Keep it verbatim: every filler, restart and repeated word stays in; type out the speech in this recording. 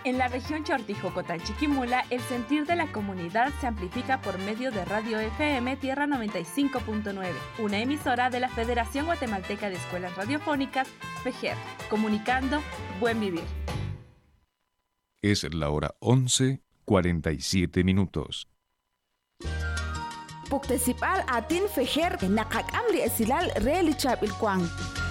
En la región Chortijocotán-Chiquimula, el sentir de la comunidad se amplifica por medio de Radio F M Tierra noventa y cinco punto nueve, una emisora de la Federación Guatemalteca de Escuelas Radiofónicas, FEGER, comunicando Buen Vivir. Es la hora once, cuarenta y siete minutos. Puktesipal atin FEGER, nakak amli esilal reali chap il kwang.